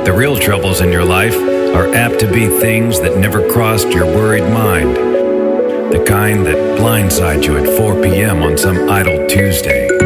The real troubles in your life are apt to be things that never crossed your worried mind. The kind that blindside you at 4 p.m. on some idle Tuesday.